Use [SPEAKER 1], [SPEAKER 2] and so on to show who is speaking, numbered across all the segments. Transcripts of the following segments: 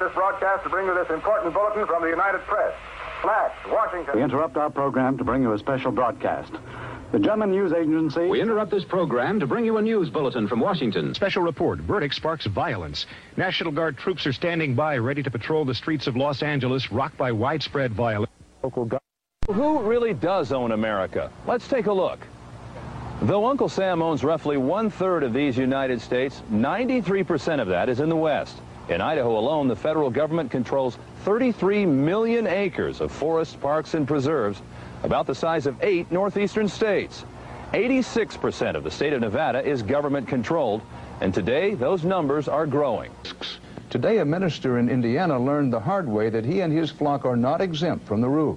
[SPEAKER 1] this broadcast to bring you this important bulletin from the United Press. Flash, Washington.
[SPEAKER 2] We interrupt our program to bring you a special broadcast. The German news agency...
[SPEAKER 3] We interrupt this program to bring you a news bulletin from Washington.
[SPEAKER 4] Special report. Verdict sparks violence. National Guard troops are standing by, ready to patrol the streets of Los Angeles, rocked by widespread violence.
[SPEAKER 5] Local government. Who really does own America? Let's take a look. Though Uncle Sam owns roughly 1/3 of these United States, 93% of that is in the West. In Idaho alone, the federal government controls 33 million acres of forests, parks, and preserves, about the size of 8 northeastern states. 86% of the state of Nevada is government-controlled, and today those numbers are growing.
[SPEAKER 6] Today, a minister in Indiana learned the hard way that he and his flock are not exempt from the rules.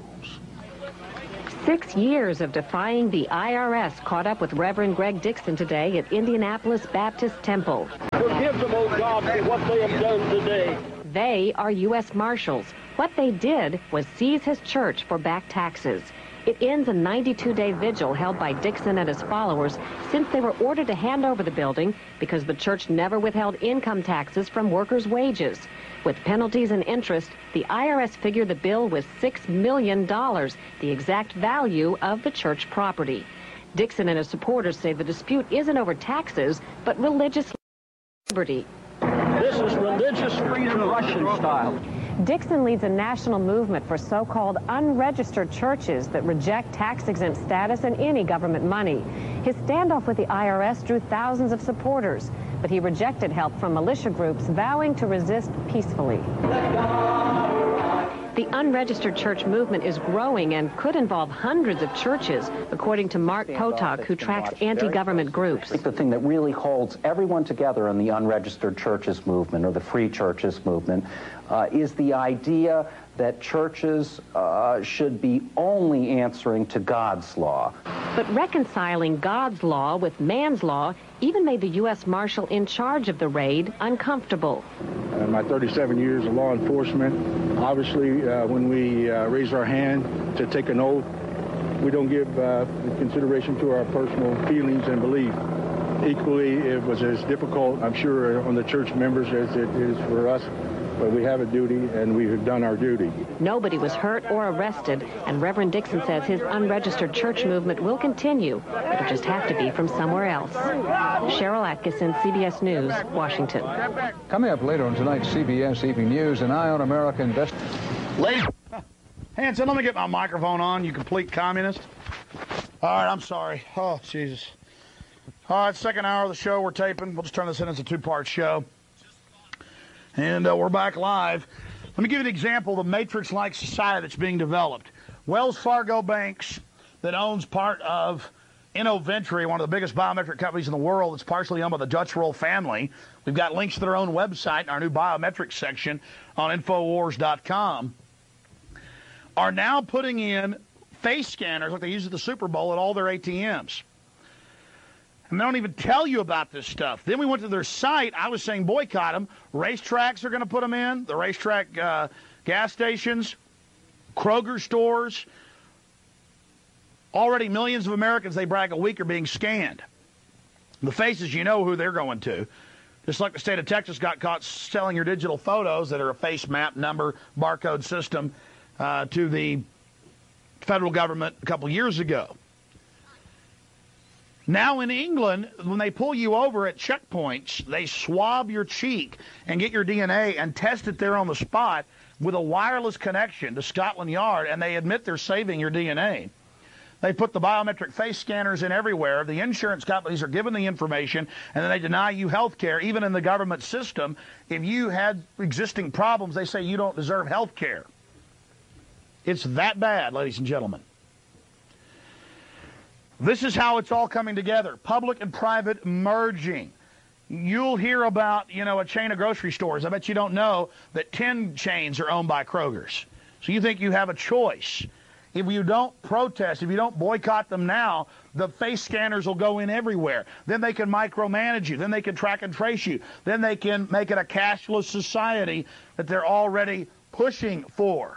[SPEAKER 7] 6 years of defying the IRS caught up with Reverend Greg Dixon today at Indianapolis Baptist Temple.
[SPEAKER 8] Forgive them, oh God, for what they have done today.
[SPEAKER 7] They are U.S. Marshals. What they did was seize his church for back taxes. It ends a 92-day vigil held by Dixon and his followers since they were ordered to hand over the building because the church never withheld income taxes from workers' wages. With penalties and interest, the IRS figured the bill was $6 million, the exact value of the church property. Dixon and his supporters say the dispute isn't over taxes, but religious liberty.
[SPEAKER 8] This is religious freedom Russian style.
[SPEAKER 7] Dixon leads a national movement for so-called unregistered churches that reject tax-exempt status and any government money. His standoff with the IRS drew thousands of supporters, but he rejected help from militia groups vowing to resist peacefully. The unregistered church movement is growing and could involve hundreds of churches, according to Mark Potok, who tracks anti-government groups.
[SPEAKER 9] I think the thing that really holds everyone together in the unregistered churches movement, or the free churches movement, is the idea that churches should be only answering to God's law.
[SPEAKER 7] But reconciling God's law with man's law even made the U.S. Marshal in charge of the raid uncomfortable.
[SPEAKER 10] In my 37 years of law enforcement, obviously when we raise our hand to take an oath, we don't give consideration to our personal feelings and beliefs. Equally, it was as difficult, I'm sure, on the church members as it is for us. But we have a duty, and we have done our duty.
[SPEAKER 7] Nobody was hurt or arrested, and Reverend Dixon says his unregistered church movement will continue. It'll just have to be from somewhere else. Cheryl Atkinson, CBS News, Washington.
[SPEAKER 6] Coming up later on tonight's CBS Evening News, an eye on America invest.
[SPEAKER 11] Ladies, Hanson, let me get my microphone on, you complete communist. All right, I'm sorry. Oh, Jesus. All right, second hour of the show we're taping. We'll just turn this in as a two-part show. And we're back live. Let me give you an example of the matrix-like society that's being developed. Wells Fargo Banks, that owns part of Innoventry, one of the biggest biometric companies in the world, that's partially owned by the Dutch royal family. We've got links to their own website in our new biometrics section on Infowars.com. Are now putting in face scanners like they use at the Super Bowl at all their ATMs. And they don't even tell you about this stuff. Then we went to their site. I was saying boycott them. Racetracks are going to put them in. The racetrack gas stations, Kroger stores. Already millions of Americans, they brag, a week are being scanned. The faces, you know who they're going to. Just like the state of Texas got caught selling your digital photos that are a face map, number, barcode system to the federal government a couple years ago. Now in England, when they pull you over at checkpoints, they swab your cheek and get your DNA and test it there on the spot with a wireless connection to Scotland Yard, and they admit they're saving your DNA. They put the biometric face scanners in everywhere. The insurance companies are given the information, and then they deny you health care. Even in the government system, if you had existing problems, they say you don't deserve health care. It's that bad, ladies and gentlemen. This is how it's all coming together. Public and private merging. You'll hear about, a chain of grocery stores. I bet you don't know that 10 chains are owned by Kroger's. So you think you have a choice. If you don't protest, if you don't boycott them now, the face scanners will go in everywhere. Then they can micromanage you. Then they can track and trace you. Then they can make it a cashless society that they're already pushing for.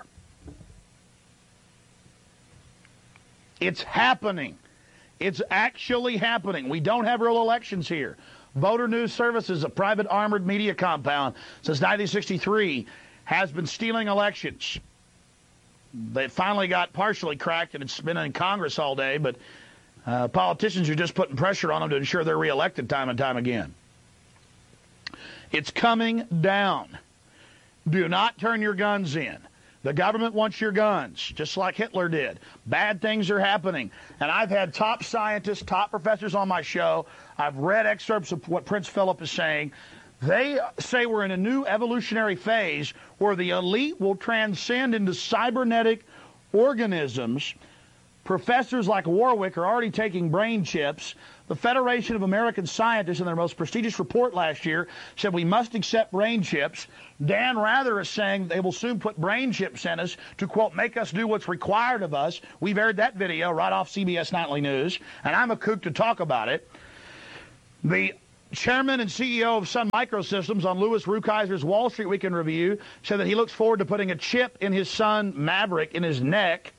[SPEAKER 11] It's happening. It's actually happening. We don't have real elections here. Voter News Services, a private armored media compound since 1963, has been stealing elections. They finally got partially cracked, and it's been in Congress all day, but politicians are just putting pressure on them to ensure they're reelected time and time again. It's coming down. Do not turn your guns in. The government wants your guns, just like Hitler did. Bad things are happening. And I've had top scientists, top professors on my show. I've read excerpts of what Prince Philip is saying. They say we're in a new evolutionary phase where the elite will transcend into cybernetic organisms. Professors like Warwick are already taking brain chips. The Federation of American Scientists, in their most prestigious report last year, said we must accept brain chips. Dan Rather is saying they will soon put brain chips in us to, quote, make us do what's required of us. We've aired that video right off CBS Nightly News, and I'm a kook to talk about it. The chairman and CEO of Sun Microsystems on Louis Rukeyser's Wall Street Weekend Review said that he looks forward to putting a chip in his son Maverick in his neck.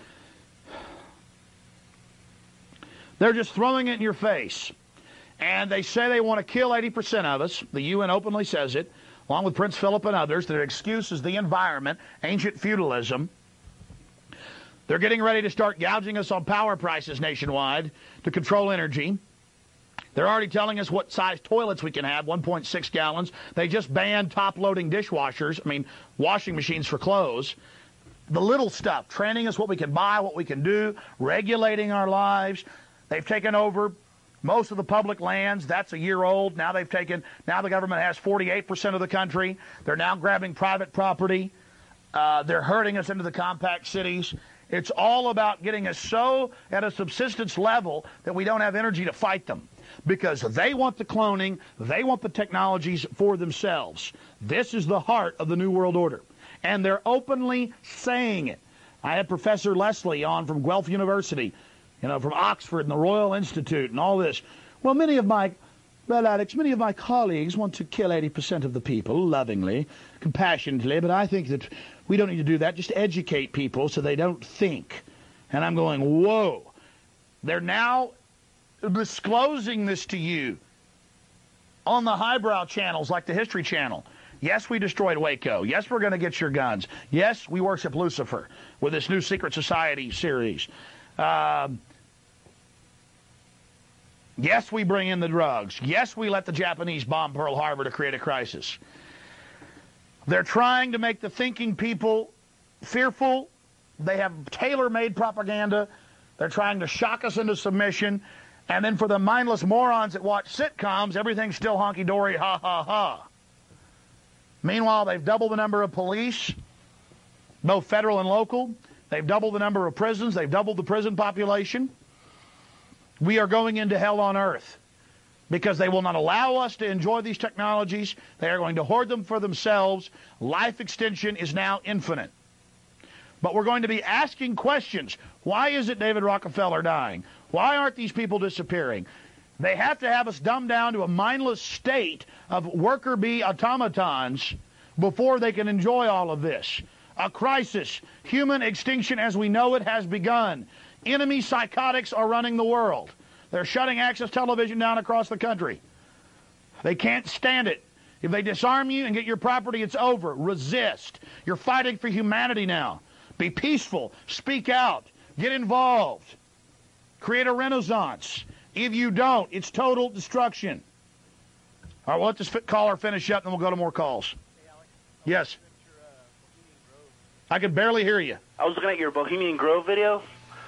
[SPEAKER 11] They're just throwing it in your face. And they say they want to kill 80% of us. The UN openly says it, along with Prince Philip and others. Their excuse is the environment, ancient feudalism. They're getting ready to start gouging us on power prices nationwide to control energy. They're already telling us what size toilets we can have, 1.6 gallons. They just banned top-loading dishwashers, washing machines for clothes. The little stuff, training us what we can buy, what we can do, regulating our lives. They've taken over most of the public lands. That's a year old. Now the government has 48% of the country. They're now grabbing private property. They're herding us into the compact cities. It's all about getting us so at a subsistence level that we don't have energy to fight them, because they want the cloning, they want the technologies for themselves. This is the heart of the New World Order, and they're openly saying it. I had Professor Leslie on from Guelph University, from Oxford and the Royal Institute and all this. Well, Alex, many of my colleagues want to kill 80% of the people lovingly, compassionately, but I think that we don't need to do that. Just educate people so they don't think. And I'm going, whoa. They're now disclosing this to you on the highbrow channels like the History Channel. Yes, we destroyed Waco. Yes, we're going to get your guns. Yes, we worship Lucifer with this new Secret Society series. Yes, we bring in the drugs. Yes, we let the Japanese bomb Pearl Harbor to create a crisis. They're trying to make the thinking people fearful. They have tailor-made propaganda. They're trying to shock us into submission. And then for the mindless morons that watch sitcoms, everything's still honky-dory, ha, ha, ha. Meanwhile, they've doubled the number of police, both federal and local. They've doubled the number of prisons. They've doubled the prison population. We are going into hell on earth because they will not allow us to enjoy these technologies. They are going to hoard them for themselves. Life extension is now infinite. But we're going to be asking questions. Why is it David Rockefeller dying? Why aren't these people disappearing? They have to have us dumbed down to a mindless state of worker bee automatons before they can enjoy all of this. A crisis. Human extinction as we know it has begun. Enemy psychotics are running the world. They're shutting access television down across the country. They can't stand it. If they disarm you and get your property, it's over. Resist. You're fighting for humanity now. Be peaceful. Speak out. Get involved. Create a renaissance. If you don't, it's total destruction. All right, we'll let this caller finish up, and then we'll go to more calls.
[SPEAKER 12] Hey, Alex.
[SPEAKER 11] Yes.
[SPEAKER 12] Bohemian Grove.
[SPEAKER 11] I could barely hear you.
[SPEAKER 12] I was looking at your Bohemian Grove video.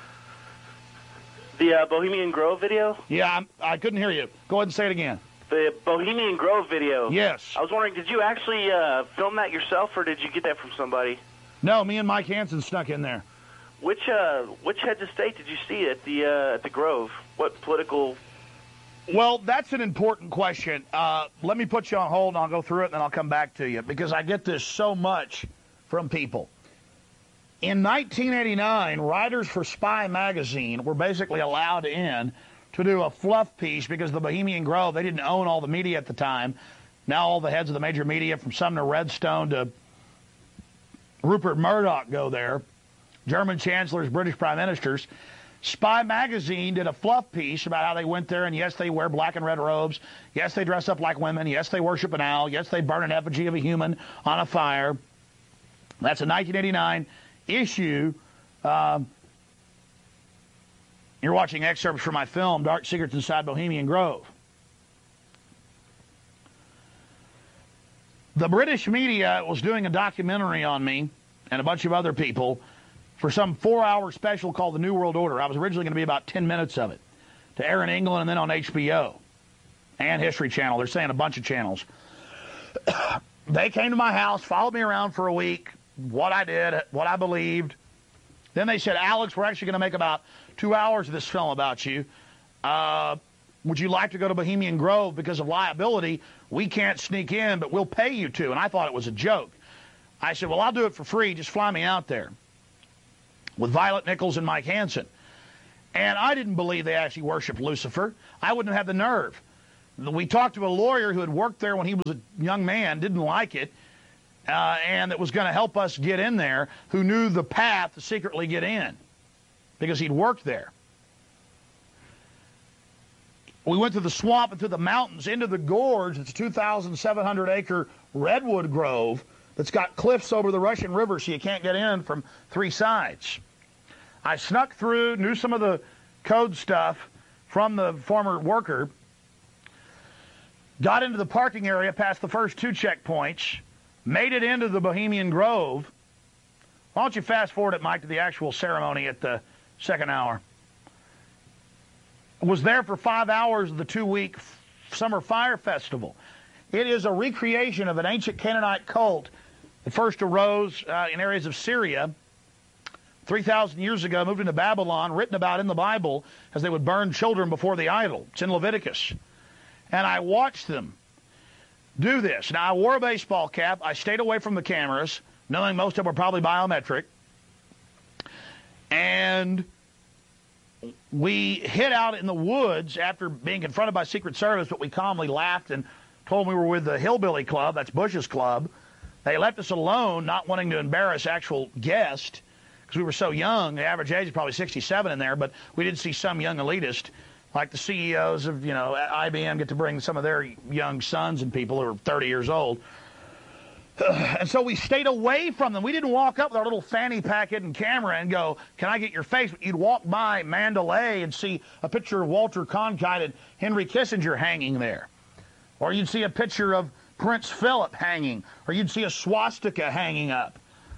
[SPEAKER 12] The Bohemian Grove video?
[SPEAKER 11] Yeah, I couldn't hear you. Go ahead and say it again.
[SPEAKER 12] The Bohemian Grove video.
[SPEAKER 11] Yes.
[SPEAKER 12] I was wondering, did you actually film that yourself, or did you get that from somebody?
[SPEAKER 11] No, me and Mike Hansen snuck in there.
[SPEAKER 12] Which heads of state did you see at the Grove? What political?
[SPEAKER 11] Well, that's an important question. Let me put you on hold, and I'll go through it, and then I'll come back to you, because I get this so much from people. In 1989, writers for Spy magazine were basically allowed in to do a fluff piece because the Bohemian Grove, they didn't own all the media at the time. Now all the heads of the major media, from Sumner Redstone to Rupert Murdoch, go there. German chancellors, British prime ministers. Spy magazine did a fluff piece about how they went there, and yes, they wear black and red robes. Yes, they dress up like women. Yes, they worship an owl. Yes, they burn an effigy of a human on a fire. That's a 1989 issue. You're watching excerpts from my film, Dark Secrets Inside Bohemian Grove. The British media was doing a documentary on me and a bunch of other people for some 4-hour special called The New World Order. I was originally going to be about 10 minutes of it, to air in England and then on HBO and History Channel. They're saying a bunch of channels. They came to my house, followed me around for a week, what I did, what I believed. Then they said, Alex, we're actually going to make about 2 hours of this film about you. Would you like to go to Bohemian Grove because of liability? We can't sneak in, but we'll pay you to. And I thought it was a joke. I said, well, I'll do it for free. Just fly me out there with Violet Nichols and Mike Hansen. And I didn't believe they actually worshiped Lucifer. I wouldn't have had the nerve. We talked to a lawyer who had worked there when he was a young man, didn't like it, and that was going to help us get in there, who knew the path to secretly get in because he'd worked there. We went to the swamp and through the mountains into the gorge. It's a 2,700-acre redwood grove that's got cliffs over the Russian River so you can't get in from 3 sides. I snuck through, knew some of the code stuff from the former worker, got into the parking area past the first 2 checkpoints, made it into the Bohemian Grove. Why don't you fast forward it, Mike, to the actual ceremony at the second hour. Was there for 5 hours of the 2-week Summer Fire Festival. It is a recreation of an ancient Canaanite cult that first arose in areas of Syria 3,000 years ago, moved into Babylon, written about in the Bible as they would burn children before the idol. It's in Leviticus. And I watched them do this. Now, I wore a baseball cap. I stayed away from the cameras, knowing most of them were probably biometric. And we hid out in the woods after being confronted by Secret Service, but we calmly laughed and told them we were with the Hillbilly Club. That's Bush's club. They left us alone, not wanting to embarrass actual guests, because we were so young. The average age is probably 67 in there, but we did see some young elitist, like the CEOs of, IBM get to bring some of their young sons and people who are 30 years old. And so we stayed away from them. We didn't walk up with our little fanny pack hidden camera and go, can I get your face? You'd walk by Mandalay and see a picture of Walter Cronkite and Henry Kissinger hanging there. Or you'd see a picture of Prince Philip hanging. Or you'd see a swastika hanging up.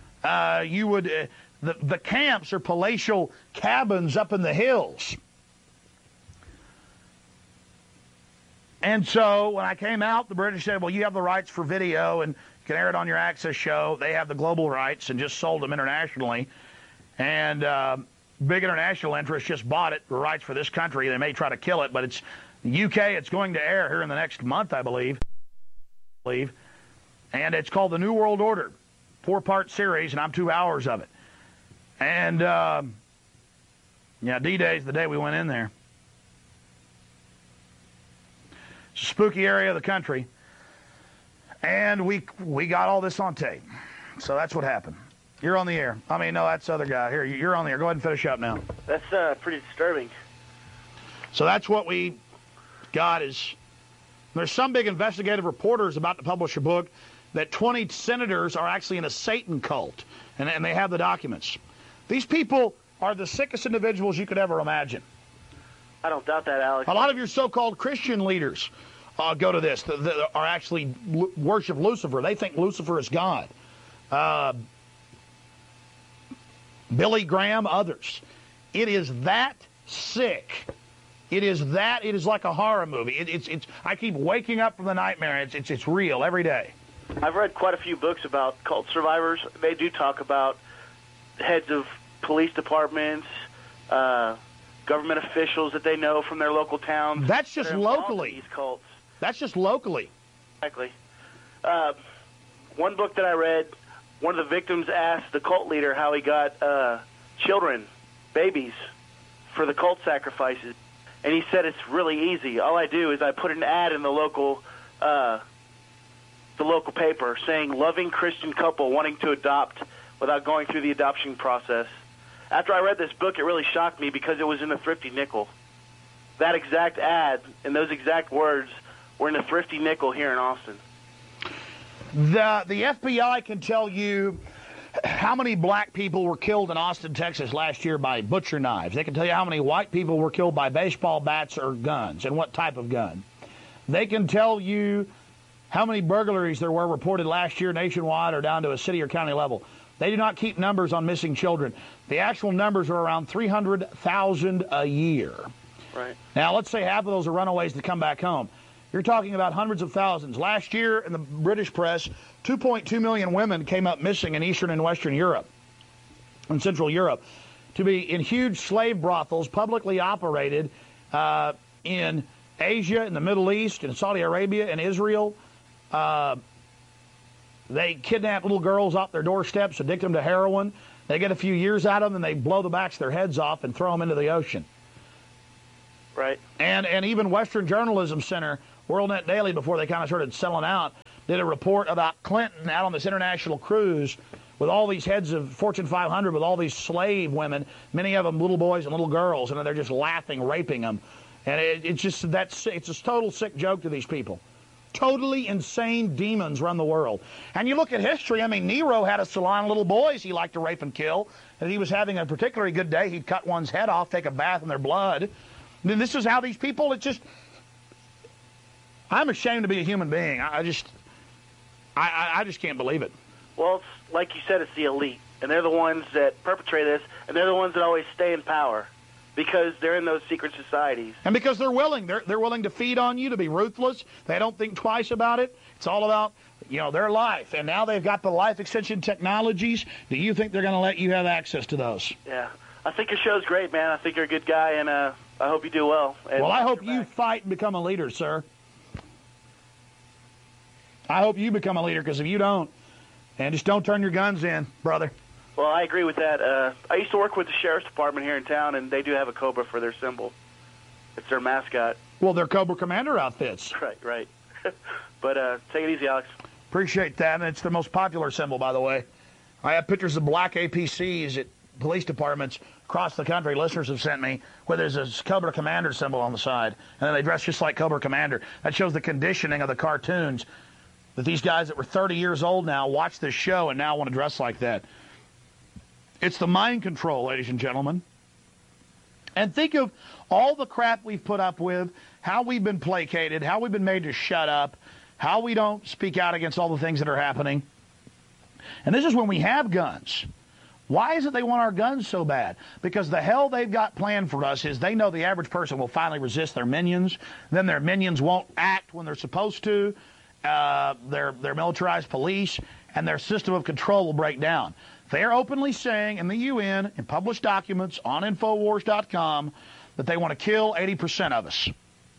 [SPEAKER 11] The camps are palatial cabins up in the hills. And so when I came out, the British said, well, you have the rights for video and you can air it on your access show. They have the global rights and just sold them internationally. And big international interests just bought it, the rights for this country. They may try to kill it, but it's the UK. It's going to air here in the next month, I believe. And it's called The New World Order, 4-part series, and I'm 2 hours of it. And, D-Day is the day we went in there. It's a spooky area of the country. And we got all this on tape. So that's what happened. You're on the air. I mean, no, that's the other guy. Here, you're on the air. Go ahead and finish up now.
[SPEAKER 12] That's pretty disturbing.
[SPEAKER 11] So that's what we got is, there's some big investigative reporters about to publish a book that 20 senators are actually in a Satan cult. And they have the documents. These people are the sickest individuals you could ever imagine.
[SPEAKER 12] I don't doubt that, Alex.
[SPEAKER 11] A lot of your so-called Christian leaders go to this, that are actually worship Lucifer. They think Lucifer is God. Billy Graham, others. It is that sick. It is like a horror movie. I keep waking up from the nightmare. It's real every day.
[SPEAKER 12] I've read quite a few books about cult survivors. They do talk about heads of police departments, government officials that they know from their local towns.
[SPEAKER 11] That's just locally.
[SPEAKER 12] These cults.
[SPEAKER 11] That's just locally.
[SPEAKER 12] Exactly. One book that I read, one of the victims asked the cult leader how he got children, babies, for the cult sacrifices. And he said, it's really easy. All I do is I put an ad in the local paper saying, loving Christian couple wanting to adopt without going through the adoption process. After I read this book, it really shocked me because it was in the Thrifty Nickel. That exact ad and those exact words were in the Thrifty Nickel here in Austin.
[SPEAKER 11] The FBI can tell you how many black people were killed in Austin, Texas last year by butcher knives. They can tell you how many white people were killed by baseball bats or guns and what type of gun. They can tell you how many burglaries there were reported last year nationwide or down to a city or county level. They do not keep numbers on missing children. The actual numbers are around 300,000 a year.
[SPEAKER 12] Right.
[SPEAKER 11] Now, let's say half of those are runaways that come back home. You're talking about hundreds of thousands. Last year in the British press, 2.2 million women came up missing in Eastern and Western Europe, in Central Europe, to be in huge slave brothels publicly operated in Asia, in the Middle East, in Saudi Arabia, and Israel. They kidnap little girls off their doorsteps, addict them to heroin. They get a few years out of them, and they blow the backs of their heads off and throw them into the ocean.
[SPEAKER 12] Right.
[SPEAKER 11] And even Western Journalism Center, WorldNet Daily, before they kind of started selling out, did a report about Clinton out on this international cruise with all these heads of Fortune 500 with all these slave women, many of them little boys and little girls, and they're just laughing, raping them. And it's just it's a total sick joke to these people. Totally insane demons run the world. And you look at history, I mean, Nero had a salon of little boys he liked to rape and kill. And he was having a particularly good day, he'd cut one's head off, take a bath in their blood. And this is how these people, I'm ashamed to be a human being. I just can't believe it.
[SPEAKER 12] Well, it's, like you said, it's the elite. And they're the ones that perpetrate this, and they're the ones that always stay in power. Because they're in those secret societies.
[SPEAKER 11] And because they're willing. They're willing to feed on you, to be ruthless. They don't think twice about it. It's all about, their life. And now they've got the life extension technologies. Do you think they're going to let you have access to those?
[SPEAKER 12] Yeah. I think your show's great, man. I think you're a good guy, and I hope you do well. And
[SPEAKER 11] well, I hope you fight and become a leader, sir. I hope you become a leader, because if you don't, and just don't turn your guns in, brother.
[SPEAKER 12] Well, I agree with that. I used to work with the sheriff's department here in town, and they do have a Cobra for their symbol. It's their mascot.
[SPEAKER 11] Well, they're Cobra Commander outfits.
[SPEAKER 12] Right. But take it easy, Alex.
[SPEAKER 11] Appreciate that, and it's the most popular symbol, by the way. I have pictures of black APCs at police departments across the country listeners have sent me where there's a Cobra Commander symbol on the side, and then they dress just like Cobra Commander. That shows the conditioning of the cartoons, that these guys that were 30 years old now watch this show and now want to dress like that. It's the mind control, ladies and gentlemen. And think of all the crap we've put up with, how we've been placated, how we've been made to shut up, how we don't speak out against all the things that are happening. And this is when we have guns. Why is it they want our guns so bad? Because the hell they've got planned for us is they know the average person will finally resist their minions. Then their minions won't act when they're supposed to. Their militarized police and their system of control will break down. They're openly saying in the UN, in published documents on Infowars.com, that they want to kill 80% of us.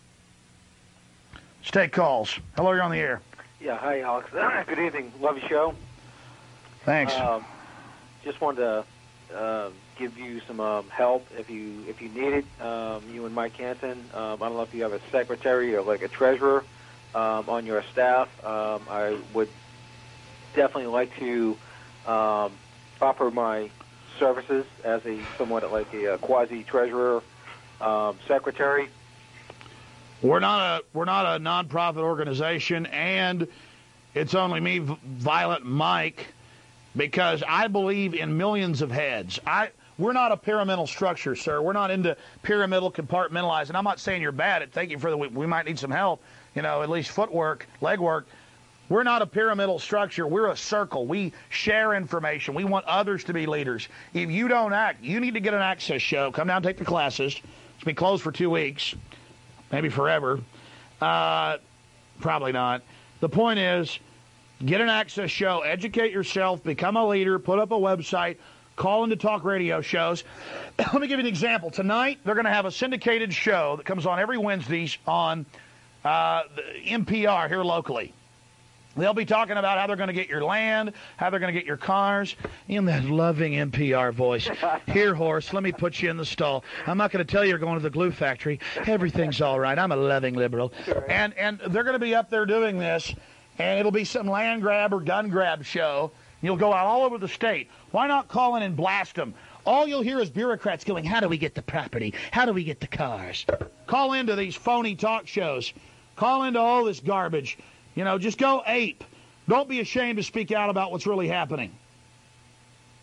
[SPEAKER 11] Let's take calls. Hello, you're on the air.
[SPEAKER 13] Yeah, hi, Alex. Good evening. Love your show.
[SPEAKER 11] Thanks.
[SPEAKER 13] Just wanted to give you some help if you need it. You and Mike Hansen. I don't know if you have a secretary or like a treasurer on your staff. I would definitely like to offer my services as somewhat like a quasi-treasurer, secretary.
[SPEAKER 11] We're not a nonprofit organization, and it's only me, Violent Mike, because I believe in millions of heads. We're not a pyramidal structure, sir. We're not into pyramidal compartmentalized. And I'm not saying you're bad at thank you for we might need some help, at least footwork, leg work. We're not a pyramidal structure. We're a circle. We share information. We want others to be leaders. If you don't act, you need to get an access show. Come down and take the classes. It's been closed for 2 weeks, maybe forever. Probably not. The point is, get an access show, educate yourself, become a leader, put up a website, call into talk radio shows. Let me give you an example. Tonight, they're going to have a syndicated show that comes on every Wednesdays on the NPR here locally. They'll be talking about how they're going to get your land, how they're going to get your cars, in that loving NPR voice. Here, horse, let me put you in the stall. I'm not going to tell you you're going to the glue factory. Everything's all right. I'm a loving liberal. And they're going to be up there doing this, and it'll be some land grab or gun grab show. You'll go out all over the state. Why not call in and blast them? All you'll hear is bureaucrats going, how do we get the property? How do we get the cars? Call into these phony talk shows. Call into all this garbage. Just go ape. Don't be ashamed to speak out about what's really happening.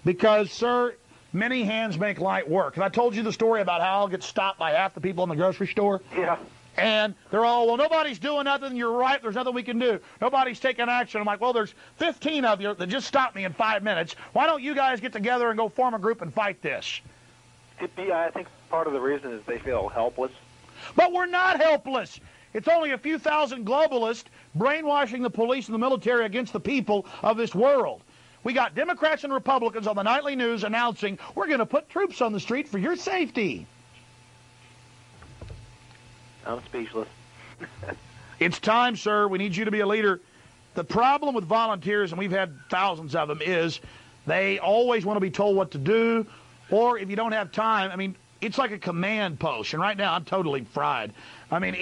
[SPEAKER 11] Because, sir, many hands make light work. And I told you the story about how I'll get stopped by half the people in the grocery store.
[SPEAKER 13] Yeah.
[SPEAKER 11] And they're all, well, nobody's doing nothing. You're right. There's nothing we can do. Nobody's taking action. I'm like, well, there's 15 of you that just stopped me in 5 minutes. Why don't you guys get together and go form a group and fight this?
[SPEAKER 13] I think part of the reason is they feel helpless.
[SPEAKER 11] But we're not helpless. It's only a few thousand globalists brainwashing the police and the military against the people of this world. We got Democrats and Republicans on the nightly news announcing we're going to put troops on the street for your safety.
[SPEAKER 13] I'm speechless.
[SPEAKER 11] It's time, sir. We need you to be a leader. The problem with volunteers, and we've had thousands of them, is they always want to be told what to do, or if you don't have time, I mean, it's like a command post, and right now I'm totally fried. I mean,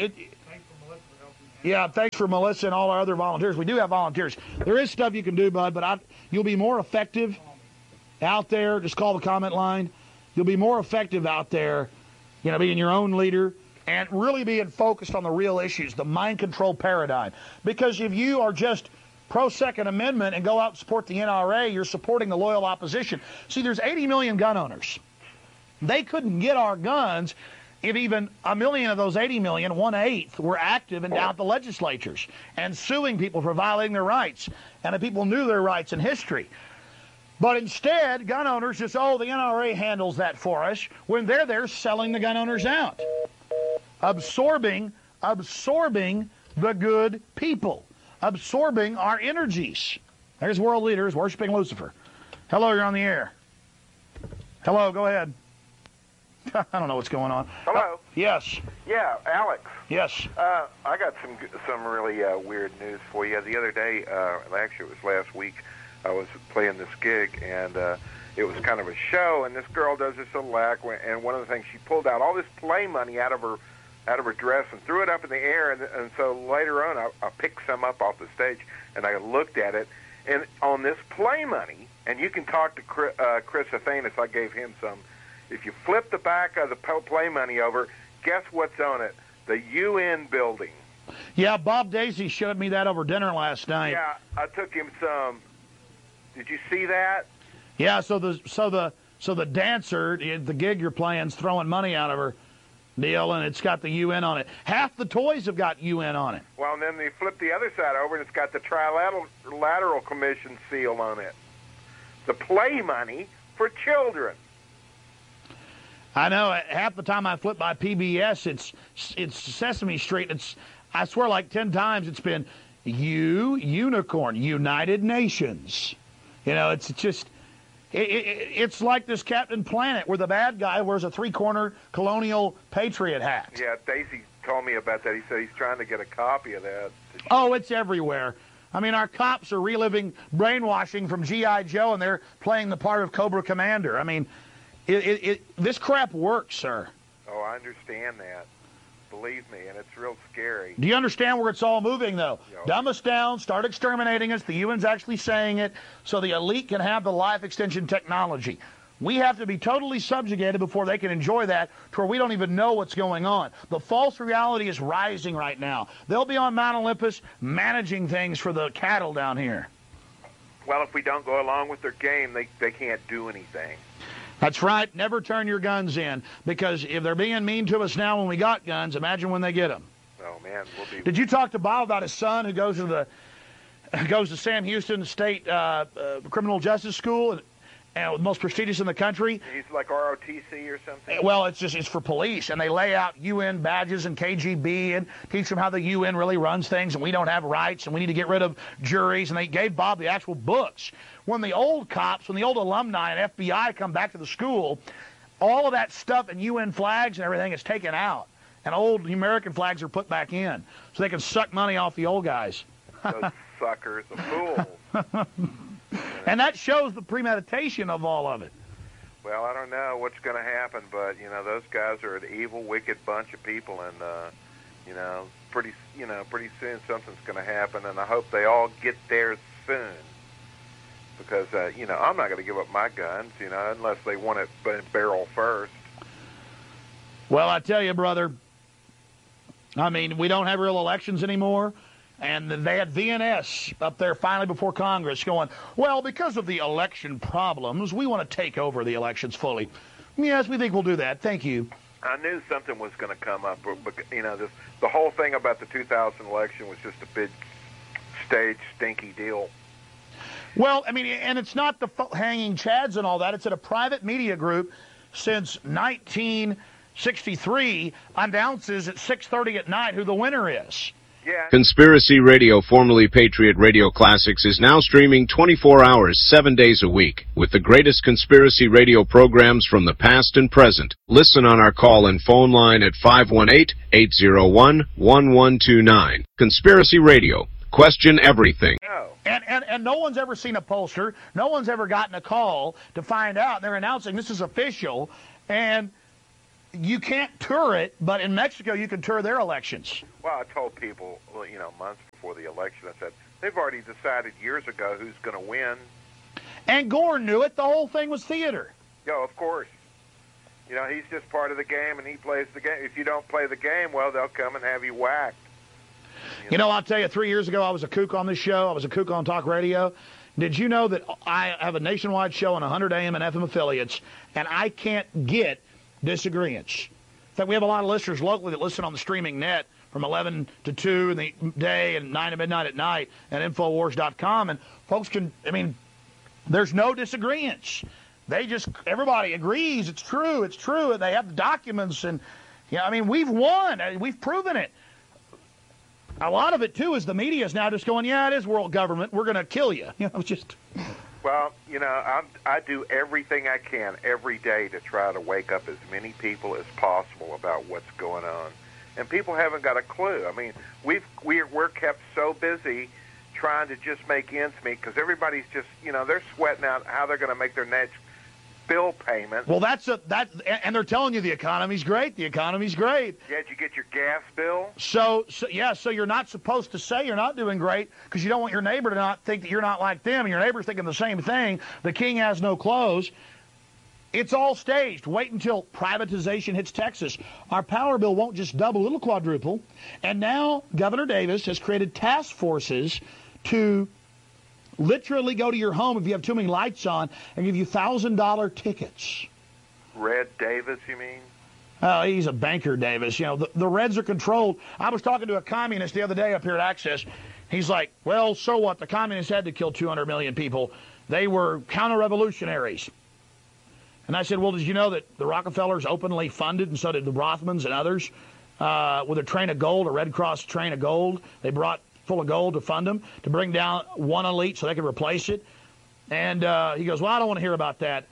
[SPEAKER 11] yeah, thanks for Melissa and all our other volunteers. We do have volunteers. There is stuff you can do, bud, but you'll be more effective out there. Just call the comment line. You'll be more effective out there, being your own leader and really being focused on the real issues, the mind control paradigm. Because if you are just pro-Second Amendment and go out and support the NRA, you're supporting the loyal opposition. See, there's 80 million gun owners. They couldn't get our guns if even a million of those 80 million, 1/8, were active and down at the legislatures and suing people for violating their rights. And the people knew their rights in history. But instead, gun owners just, the NRA handles that for us, when they're there selling the gun owners out. Absorbing the good people. Absorbing our energies. There's world leaders worshiping Lucifer. Hello, you're on the air. Hello, go ahead. I don't know what's going on.
[SPEAKER 14] Hello.
[SPEAKER 11] Yes.
[SPEAKER 14] Yeah, Alex.
[SPEAKER 11] Yes.
[SPEAKER 14] I got some really weird news for you. The other day, actually it was last week, I was playing this gig, and it was kind of a show, and this girl does this little act, and one of the things, she pulled out all this play money out of her dress and threw it up in the air, and so later on I picked some up off the stage, and I looked at it, and on this play money, and you can talk to Chris Athanas, I gave him some. If you flip the back of the play money over, guess what's on it? The UN building.
[SPEAKER 11] Yeah, Bob Daisy showed me that over dinner last night.
[SPEAKER 14] Yeah, I took him some. Did you see that?
[SPEAKER 11] Yeah, so the dancer, the gig you're playing, is throwing money out of her deal, and it's got the UN on it. Half the toys have got UN on it.
[SPEAKER 14] Well, and then they flip the other side over, and it's got the Trilateral Commission seal on it. The play money for children.
[SPEAKER 11] I know. Half the time I flip by PBS, it's Sesame Street. I swear, like 10 times it's been Unicorn, United Nations. It's just, it's like this Captain Planet where the bad guy wears a 3-corner colonial patriot hat.
[SPEAKER 14] Yeah, Daisy told me about that. He said he's trying to get a copy of that.
[SPEAKER 11] Oh, it's everywhere. I mean, our cops are reliving brainwashing from G.I. Joe, and they're playing the part of Cobra Commander. I mean, this crap works, sir.
[SPEAKER 14] Oh, I understand that. Believe me, and it's real scary.
[SPEAKER 11] Do you understand where it's all moving, though?
[SPEAKER 14] Yep.
[SPEAKER 11] Dumb us down, start exterminating us. The UN's actually saying it, so the elite can have the life extension technology. We have to be totally subjugated before they can enjoy that, to where we don't even know what's going on. The false reality is rising right now. They'll be on Mount Olympus managing things for the cattle down here.
[SPEAKER 14] Well, if we don't go along with their game, they can't do anything.
[SPEAKER 11] That's right. Never turn your guns in, because if they're being mean to us now when we got guns, imagine when they get them.
[SPEAKER 14] Oh, man. We'll be...
[SPEAKER 11] Did you talk to Bob about his son who goes to Sam Houston State Criminal Justice School, and the most prestigious in the country?
[SPEAKER 14] He's like ROTC or something?
[SPEAKER 11] Well, it's for police, and they lay out UN badges and KGB and teach them how the UN really runs things, and we don't have rights, and we need to get rid of juries, and they gave Bob the actual books. When the old cops, when the old alumni and FBI come back to the school, all of that stuff and UN flags and everything is taken out, and old American flags are put back in, so they can suck money off the old guys.
[SPEAKER 14] Those suckers, the fools.
[SPEAKER 11] And that shows the premeditation of all of it.
[SPEAKER 14] Well, I don't know what's going to happen, but those guys are an evil, wicked bunch of people, and pretty soon something's going to happen, and I hope they all get there soon. Because I'm not going to give up my guns, unless they want it barrel first. Well,
[SPEAKER 11] I tell you, brother, I mean, we don't have real elections anymore. And they had VNS up there finally before Congress going, well, because of the election problems, we want to take over the elections fully. Yes, we think we'll do that. Thank you.
[SPEAKER 14] I knew something was going to come up. But, you know, the whole thing about the 2000 election was just a big stage stinky deal.
[SPEAKER 11] Well, I mean, and it's not the hanging chads and all that. It's at a private media group since 1963 announces at 6:30 at night who the winner is.
[SPEAKER 14] Yeah.
[SPEAKER 15] Conspiracy Radio, formerly Patriot Radio Classics, is now streaming 24 hours, 7 days a week, with the greatest conspiracy radio programs from the past and present. Listen on our call-in phone line at 518-801-1129. Conspiracy Radio. Question everything.
[SPEAKER 11] And no one's ever seen a pollster. No one's ever gotten a call to find out. They're announcing this is official, and you can't tour it, but in Mexico you can tour their elections.
[SPEAKER 14] Well, I told people, you know, months before the election, I said, they've already decided years ago who's going to win.
[SPEAKER 11] And Gore knew it. The whole thing was theater.
[SPEAKER 14] Yeah, of course. You know, he's just part of the game, and he plays the game. If you don't play the game, well, they'll come and have you whacked.
[SPEAKER 11] You know, I'll tell you, 3 years ago I was a kook on this show. I was a kook on talk radio. Did you know that I have a nationwide show on 100 AM and FM affiliates, and I can't get disagreements? In fact, we have a lot of listeners locally that listen on the streaming net from 11 to 2 in the day and 9 to midnight at night at Infowars.com. And folks can, I mean, there's no disagreements. They just, everybody agrees it's true, and they have the documents. And, yeah, I mean, we've won. We've proven it. A lot of it, too, is the media is now just going, yeah, it is world government. We're going to kill you. You know, just.
[SPEAKER 14] Well, you know, I do everything I can every day to try to wake up as many people as possible about what's going on. And people haven't got a clue. I mean, we're kept so busy trying to just make ends meet because everybody's just, you know, they're sweating out how they're going to make their next bill payment.
[SPEAKER 11] Well, and they're telling you the economy's great. The economy's great.
[SPEAKER 14] Yeah, did you get your gas bill?
[SPEAKER 11] So you're not supposed to say you're not doing great because you don't want your neighbor to not think that you're not like them. And your neighbor's thinking the same thing. The king has no clothes. It's all staged. Wait until privatization hits Texas. Our power bill won't just double, it'll quadruple. And now Governor Davis has created task forces to literally go to your home if you have too many lights on and give you $1,000 tickets.
[SPEAKER 14] Red Davis, you mean?
[SPEAKER 11] Oh, he's a banker, Davis. You know, the Reds are controlled. I was talking to a communist the other day up here at Access. He's like, well, so what? The communists had to kill 200 million people. They were counter-revolutionaries. And I said, well, did you know that the Rockefellers openly funded, and so did the Rothmans and others, with a train of gold, a Red Cross train of gold. They brought full of gold to fund them, to bring down one elite so they could replace it. And he goes, well, I don't want to hear about that.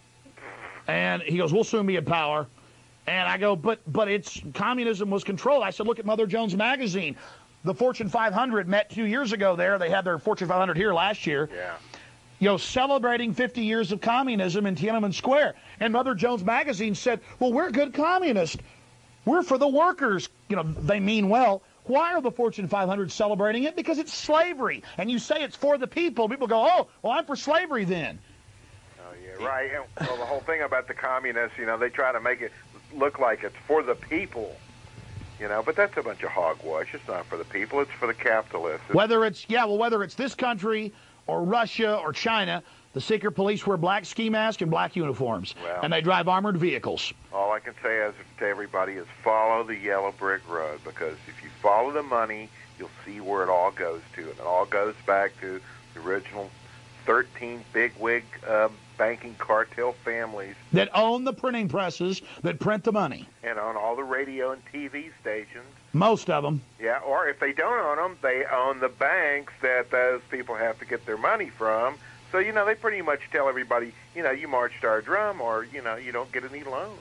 [SPEAKER 11] And he goes, we'll soon be in power. And I go, but it's communism was controlled. I said, look at Mother Jones Magazine. The Fortune 500 met 2 years ago there. They had their Fortune 500 here last year.
[SPEAKER 14] Yeah.
[SPEAKER 11] You know, celebrating 50 years of communism in Tiananmen Square. And Mother Jones Magazine said, well, we're good communists. We're for the workers. You know, they mean well. Why are the Fortune 500 celebrating it? Because it's slavery. And you say it's for the people. People go, oh, well, I'm for slavery then.
[SPEAKER 14] Oh, yeah, right. And, well, the whole thing about the communists, you know, they try to make it look like it's for the people. You know, but that's a bunch of hogwash. It's not for the people. It's for the capitalists.
[SPEAKER 11] Whether it's this country or Russia or China, the secret police wear black ski masks and black uniforms, and they drive armored vehicles.
[SPEAKER 14] All I can say to everybody is follow the yellow brick road, because if you follow the money, you'll see where it all goes to. And it all goes back to the original 13 bigwig banking cartel families
[SPEAKER 11] that own the printing presses that print the money.
[SPEAKER 14] And own all the radio and TV stations.
[SPEAKER 11] Most of them.
[SPEAKER 14] Yeah, or if they don't own them, they own the banks that those people have to get their money from. So, you know, they pretty much tell everybody, you know, you march to our drum, or, you know, you don't get any loans.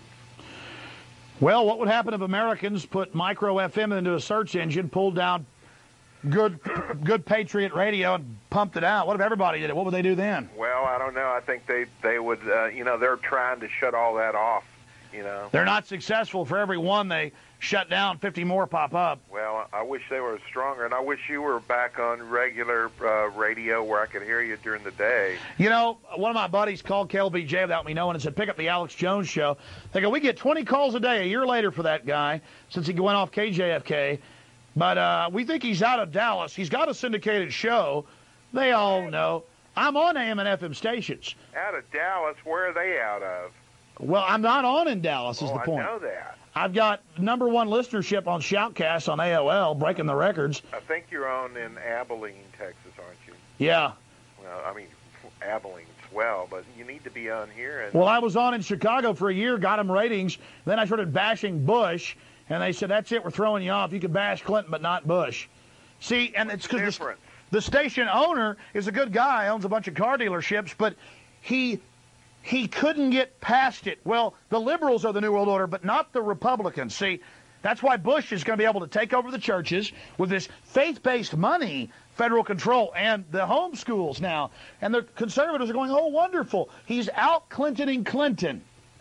[SPEAKER 11] Well, what would happen if Americans put micro FM into a search engine, pulled down good Patriot radio and pumped it out? What if everybody did it? What would they do then?
[SPEAKER 14] Well, I don't know. I think they would, you know, they're trying to shut all that off, you know.
[SPEAKER 11] They're not successful. For every one they shut down, 50 more pop up.
[SPEAKER 14] Well, I wish they were stronger, and I wish you were back on regular radio where I could hear you during the day.
[SPEAKER 11] You know, one of my buddies called KLBJ without me knowing and said, pick up the Alex Jones show. They go, we get 20 calls a day a year later for that guy since he went off KJFK. But we think he's out of Dallas. He's got a syndicated show. They all know. I'm on AM and FM stations.
[SPEAKER 14] Out of Dallas? Where are they out of?
[SPEAKER 11] Well, I'm not on in Dallas is the point.
[SPEAKER 14] I know that.
[SPEAKER 11] I've got #1 listenership on Shoutcast on AOL, breaking the records.
[SPEAKER 14] I think you're on in Abilene, Texas, aren't you?
[SPEAKER 11] Yeah.
[SPEAKER 14] Well, I mean, Abilene's swell, but you need to be on here. And
[SPEAKER 11] well, I was on in Chicago for a year, got them ratings. Then I started bashing Bush, and they said, that's it, we're throwing you off. You can bash Clinton, but not Bush. See, and it's because the station owner is a good guy, owns a bunch of car dealerships, but he couldn't get past it. Well, the liberals are the New World Order, but not the Republicans. See, that's why Bush is going to be able to take over the churches with this faith-based money, federal control, and the home schools now. And the conservatives are going, oh, wonderful. He's out-Clintoning Clinton.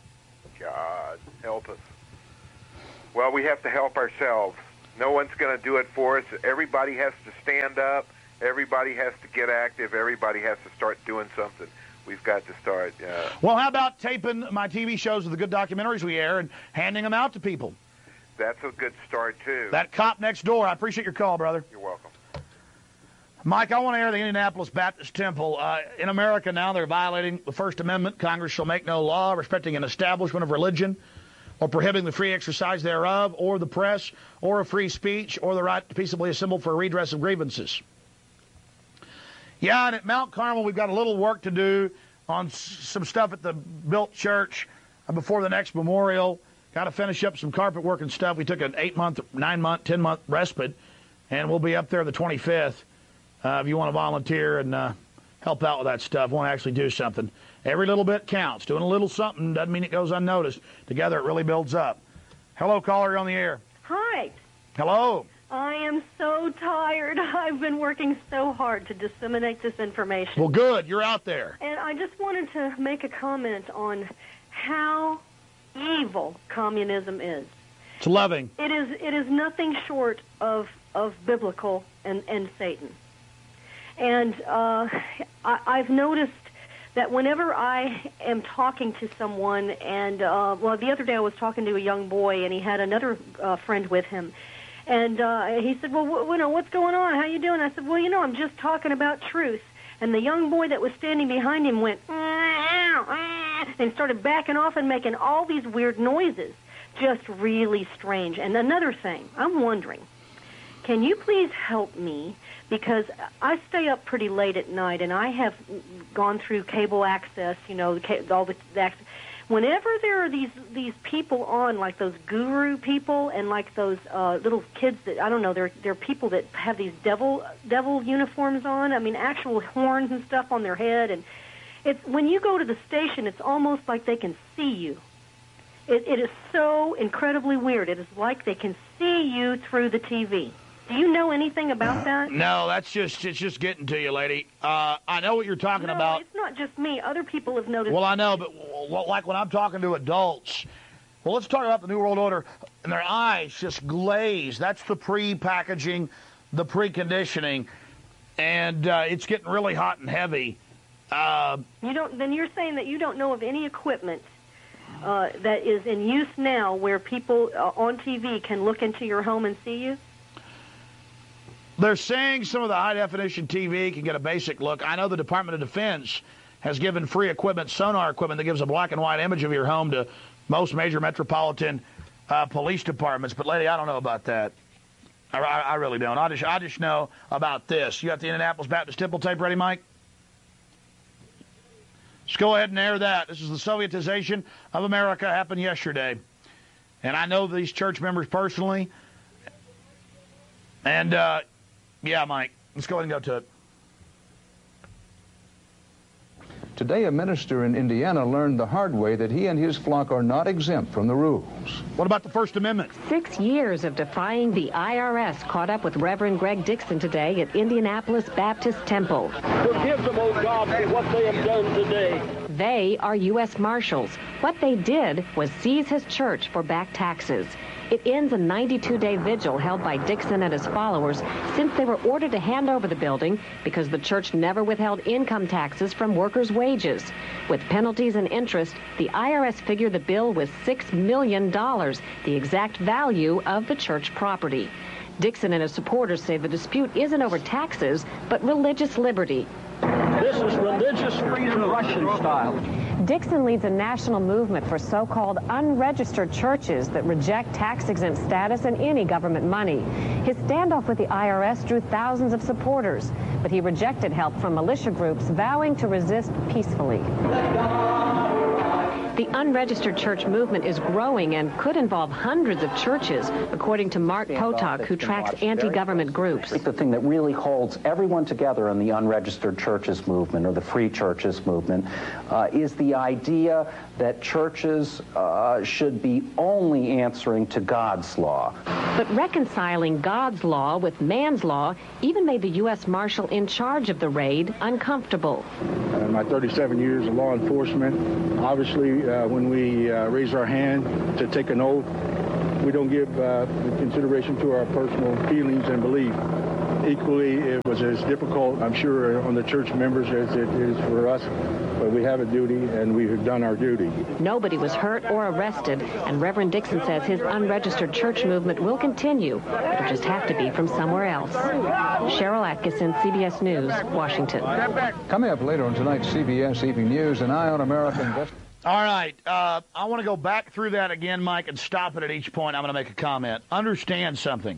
[SPEAKER 14] God, help us. Well, we have to help ourselves. No one's going to do it for us. Everybody has to stand up. Everybody has to get active. Everybody has to start doing something. We've got to start.
[SPEAKER 11] Well, how about taping my TV shows with the good documentaries we air and handing them out to people?
[SPEAKER 14] That's a good start, too.
[SPEAKER 11] That cop next door. I appreciate your call, brother.
[SPEAKER 14] You're welcome.
[SPEAKER 11] Mike, I want to air the Indianapolis Baptist Temple. In America now, they're violating the First Amendment. Congress shall make no law respecting an establishment of religion or prohibiting the free exercise thereof or the press or of free speech or the right to peaceably assemble for redress of grievances. Yeah, and at Mount Carmel, we've got a little work to do on some stuff at the built church before the next memorial. Got to finish up some carpet work and stuff. We took an 8-month, 9-month, 10-month respite, and we'll be up there the 25th. If you want to volunteer and help out with that stuff, want to actually do something. Every little bit counts. Doing a little something doesn't mean it goes unnoticed. Together, it really builds up. Hello, caller, you're on the air.
[SPEAKER 16] Hi.
[SPEAKER 11] Hello.
[SPEAKER 16] I am so tired. I've been working so hard to disseminate this information.
[SPEAKER 11] Well, good. You're out there.
[SPEAKER 16] And I just wanted to make a comment on how evil communism is.
[SPEAKER 11] It's loving.
[SPEAKER 16] It is nothing short of biblical and Satan. And I've noticed that whenever I am talking to someone, and well, the other day I was talking to a young boy, and he had another friend with him, and he said, "Well, what's going on? How you doing?" I said, "Well, I'm just talking about truth." And the young boy that was standing behind him went and started backing off and making all these weird noises, just really strange. And another thing, I'm wondering, can you please help me? Because I stay up pretty late at night, and I have gone through cable access, all the access. Whenever there are these people on, like those guru people and like those little kids that, I don't know, they're people that have these devil uniforms on, I mean, actual horns and stuff on their head. And it's when you go to the station, it's almost like they can see you. It is so incredibly weird. It is like they can see you through the TV. Do you know anything about that?
[SPEAKER 11] No, it's just getting to you, lady. I know what you're talking about.
[SPEAKER 16] No, it's not just me. Other people have noticed.
[SPEAKER 11] Well, I know, but like when I'm talking to adults, well, let's talk about the New World Order, and their eyes just glaze. That's the pre-packaging, the preconditioning, and it's getting really hot and heavy.
[SPEAKER 16] Then you're saying that you don't know of any equipment that is in use now where people on TV can look into your home and see you?
[SPEAKER 11] They're saying some of the high-definition TV can get a basic look. I know the Department of Defense has given free equipment, sonar equipment, that gives a black and white image of your home to most major metropolitan police departments. But, lady, I don't know about that. I really don't. I just know about this. You got the Indianapolis Baptist Temple tape ready, Mike? Let's go ahead and air that. This is the Sovietization of America. Happened yesterday. And I know these church members personally. And, yeah, Mike, let's go ahead and go to it.
[SPEAKER 6] Today, a minister in Indiana learned the hard way that he and his flock are not exempt from the rules.
[SPEAKER 11] What about the First Amendment?
[SPEAKER 7] 6 years of defying the IRS caught up with Reverend Greg Dixon today at Indianapolis Baptist Temple.
[SPEAKER 8] Forgive them, oh God, for what they have done today.
[SPEAKER 7] They are U.S. Marshals. What they did was seize his church for back taxes. It ends a 92-day vigil held by Dixon and his followers since they were ordered to hand over the building because the church never withheld income taxes from workers' wages. With penalties and interest, the IRS figured the bill was $6 million, the exact value of the church property. Dixon and his supporters say the dispute isn't over taxes, but religious liberty.
[SPEAKER 8] This is religious freedom Russian style.
[SPEAKER 7] Dixon leads a national movement for so-called unregistered churches that reject tax-exempt status and any government money. His standoff with the IRS drew thousands of supporters, but he rejected help from militia groups vowing to resist peacefully. The unregistered church movement is growing and could involve hundreds of churches, according to Mark Potok, who tracks anti-government groups.
[SPEAKER 9] The thing that really holds everyone together in the unregistered churches movement, or the free churches movement, is the idea that churches should be only answering to God's law.
[SPEAKER 7] But reconciling God's law with man's law even made the U.S. Marshal in charge of the raid uncomfortable.
[SPEAKER 10] In my 37 years of law enforcement, obviously, when we raise our hand to take an oath, we don't give consideration to our personal feelings and belief. Equally, it was as difficult, I'm sure, on the church members as it is for us, but we have a duty, and we have done our duty.
[SPEAKER 7] Nobody was hurt or arrested, and Reverend Dixon says his unregistered church movement will continue. It'll just have to be from somewhere else. Cheryl Atkinson, CBS News, Washington.
[SPEAKER 6] Coming up later on tonight's CBS Evening News, an eye on American investment.
[SPEAKER 11] All right, I want to go back through that again, Mike, and stop it at each point. I'm going to make a comment. Understand something.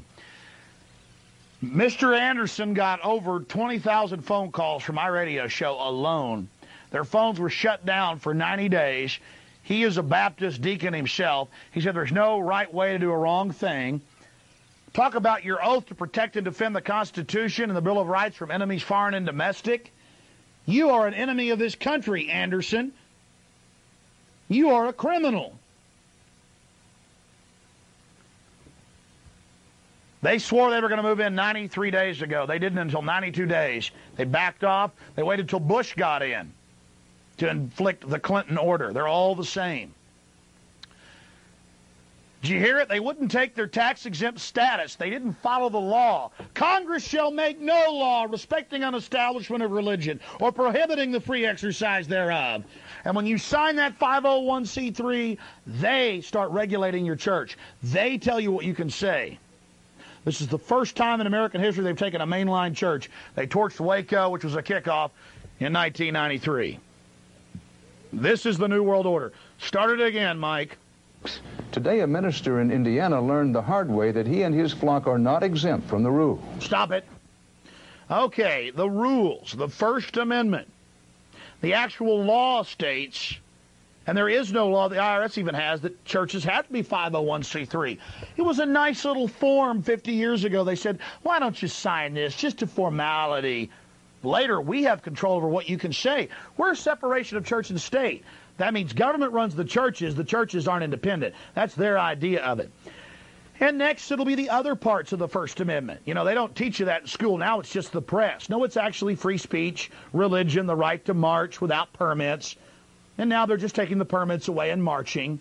[SPEAKER 11] Mr. Anderson got over 20,000 phone calls from my radio show alone. Their phones were shut down for 90 days. He is a Baptist deacon himself. He said there's no right way to do a wrong thing. Talk about your oath to protect and defend the Constitution and the Bill of Rights from enemies foreign and domestic. You are an enemy of this country, Anderson. You are a criminal. They swore they were going to move in 93 days ago. They didn't until 92 days. They backed off. They waited until Bush got in to inflict the Clinton order. They're all the same. Did you hear it? They wouldn't take their tax-exempt status. They didn't follow the law. Congress shall make no law respecting an establishment of religion or prohibiting the free exercise thereof. And when you sign that 501c3, they start regulating your church. They tell you what you can say. This is the first time in American history they've taken a mainline church. They torched Waco, which was a kickoff, in 1993. This is the New World Order. Start it again, Mike.
[SPEAKER 6] Today, a minister in Indiana learned the hard way that he and his flock are not exempt from the rule.
[SPEAKER 11] Stop it. Okay, the rules, the First Amendment. The actual law states, and there is no law the IRS even has, that churches have to be 501c3. It was a nice little form 50 years ago. They said, why don't you sign this? Just a formality. Later, we have control over what you can say. We're a separation of church and state. That means government runs the churches aren't independent. That's their idea of it. And next, it'll be the other parts of the First Amendment. You know, they don't teach you that in school. Now it's just the press. No, it's actually free speech, religion, the right to march without permits. And now they're just taking the permits away and marching.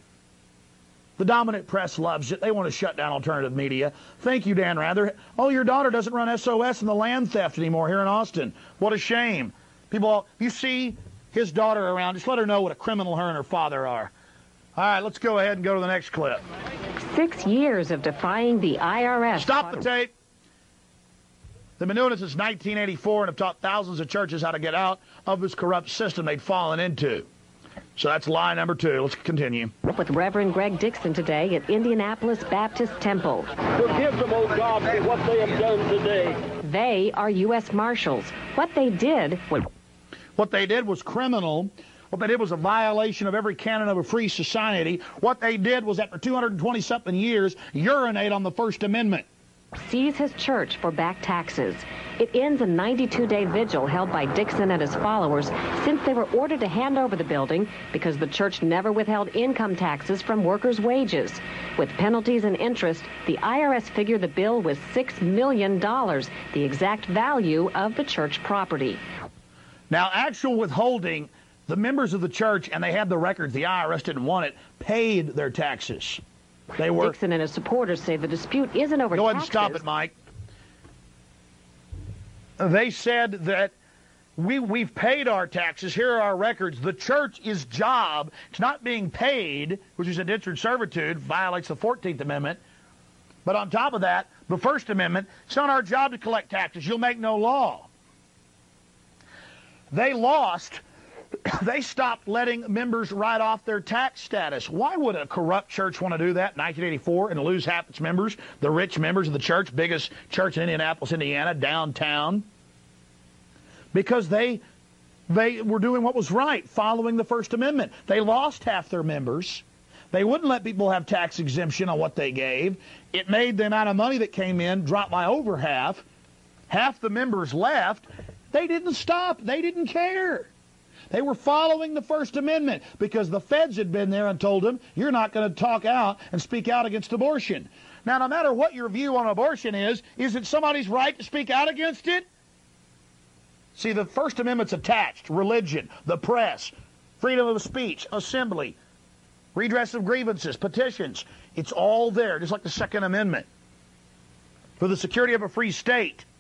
[SPEAKER 11] The dominant press loves it. They want to shut down alternative media. Thank you, Dan Rather. Oh, your daughter doesn't run SOS and the land theft anymore here in Austin. What a shame. People, you see his daughter around, just let her know what a criminal her and her father are. All right, let's go ahead and go to the next clip.
[SPEAKER 7] 6 years of defying the IRS.
[SPEAKER 11] Stop the tape. They've been doing it since 1984 and have taught thousands of churches how to get out of this corrupt system they'd fallen into. So that's lie number 2. Let's continue.
[SPEAKER 7] With Reverend Greg Dixon today at Indianapolis Baptist Temple.
[SPEAKER 8] Forgive them, oh God, for what they have done today.
[SPEAKER 7] They are U.S. Marshals. What they did
[SPEAKER 11] was criminal. What they did was a violation of every canon of a free society. What they did was, after 220-something years, urinate on the First Amendment.
[SPEAKER 7] Seize his church for back taxes. It ends a 92-day vigil held by Dixon and his followers since they were ordered to hand over the building because the church never withheld income taxes from workers' wages. With penalties and interest, the IRS figured the bill was $6 million, the exact value of the church property.
[SPEAKER 11] Now, actual withholding, the members of the church, and they had the records, the IRS didn't want it, paid their taxes.
[SPEAKER 7] Dixon and his supporters say the dispute isn't over taxes.
[SPEAKER 11] Go ahead and stop it, Mike. They said that we've paid our taxes. Here are our records. The church's job, it's not being paid, which is indentured servitude, violates the 14th Amendment. But on top of that, The First Amendment, it's not our job to collect taxes. You'll make no law. They lost. They stopped letting members write off their tax status. Why would a corrupt church want to do that in 1984 and lose half its members, the rich members of the church, biggest church in Indianapolis, Indiana, downtown? Because they were doing what was right, following the First Amendment. They lost half their members. They wouldn't let people have tax exemption on what they gave. It made the amount of money that came in drop by over half. Half the members left. They didn't stop. They didn't care. They were following the First Amendment because the feds had been there and told them, you're not going to talk out and speak out against abortion. Now, no matter what your view on abortion is it somebody's right to speak out against it? See, the First Amendment's attached. Religion, the press, freedom of speech, assembly, redress of grievances, petitions. It's all there, just like the Second Amendment. For the security of a free state.